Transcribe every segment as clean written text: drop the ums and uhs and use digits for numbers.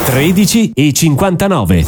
13:59.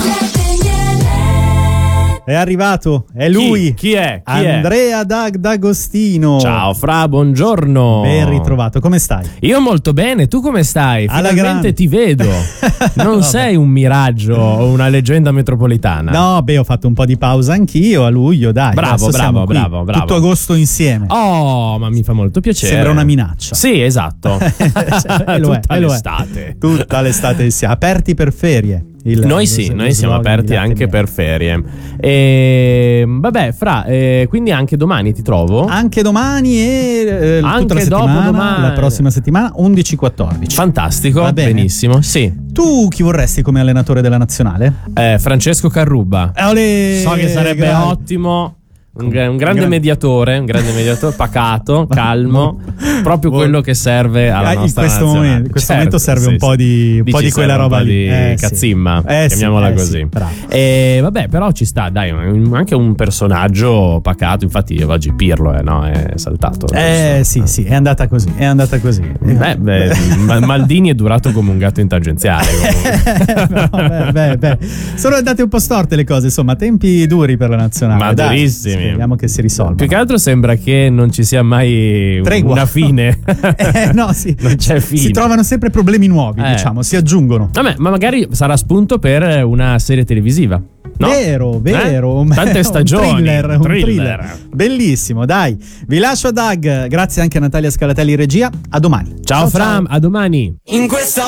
È arrivato, è lui. Chi è? Andrea D'Agostino. Ciao Fra, buongiorno. Ben ritrovato, come stai? Io molto bene, tu come stai? Alla Finalmente grande. ti vedo. Non sei un miraggio o una leggenda metropolitana. No, ho fatto un po' di pausa anch'io a luglio, dai. Bravo. Tutto agosto insieme. Oh, ma mi fa molto piacere. Sembra una minaccia. Sì, esatto. Tutta l'estate. Tutta l'estate insieme. Aperti per ferie. Noi siamo aperti anche per ferie. Vabbè, Fra, quindi anche domani ti trovo? Anche domani e anche tutta la settimana, dopodomani. la prossima settimana 11-14. Fantastico, Va bene. benissimo. Sì. Tu chi vorresti come allenatore della nazionale? Francesco Carrubba. Olè, So che sarebbe grazie. ottimo. Un grande mediatore, pacato, calmo, proprio quello che serve alla nostra nazionale. In questo momento serve un po' di quella roba lì. Cazzimma, chiamiamola così. Vabbè, però ci sta, dai, anche un personaggio pacato. Infatti oggi Pirlo è saltato. Sì, è andata così. Maldini è durato come un gatto in tangenziale. Sono andate un po' storte le cose, insomma, tempi duri per la nazionale. Ma durissimi. Speriamo che si risolva. Più che altro sembra che non ci sia mai una fine. No, sì. Non c'è fine. Si trovano sempre problemi nuovi, diciamo, si aggiungono. Vabbè, ma magari sarà spunto per una serie televisiva. No? Vero. Tante stagioni. Un thriller. Bellissimo, dai. Vi lascio a Doug. Grazie anche a Natalia Scalatelli regia. A domani. Ciao Fram, a domani. In questa